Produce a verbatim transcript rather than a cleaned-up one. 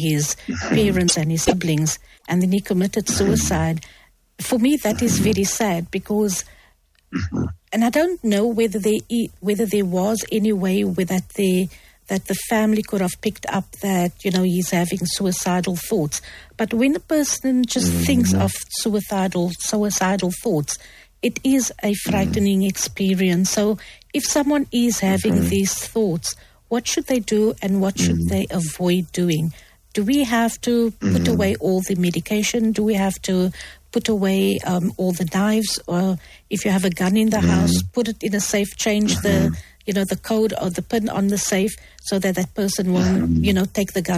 his parents and his siblings, and then he committed suicide. For me, that is very sad because, and I don't know whether there whether there was any way where that they that the family could have picked up that, you know, he's having suicidal thoughts. But when a person just mm-hmm. thinks of suicidal suicidal thoughts, it is a frightening mm-hmm. experience. So if someone is having mm-hmm. these thoughts, what should they do and what should mm-hmm. they avoid doing? Do we have to put mm-hmm. away all the medication? Do we have to put away um, all the knives? Or if you have a gun in the mm-hmm. house, put it in a safe, change mm-hmm. the, you know, the code or the pin on the safe so that that person will, mm-hmm. you know, take the gun